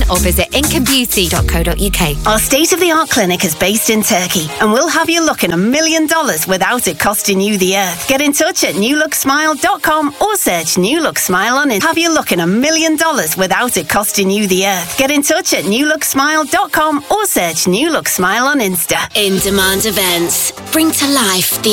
or visit incabeauty.co.uk. Our state-of-the-art clinic is based in Turkey, and we'll have you looking $1 million without it costing you the earth. Get in touch at newlooksmile.com or search New Look Smile on it. Have you looking $1 million without it costing you the earth. Get in touch at newlooksmile.com or search New Look Smile on Insta. In Demand Events bring to life the